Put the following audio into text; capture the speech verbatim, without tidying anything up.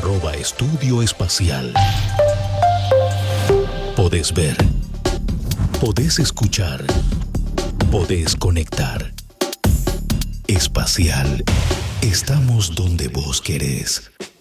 arroba Estudio Espacial. Podés ver, podés escuchar, podés conectar. Espacial, estamos donde vos querés.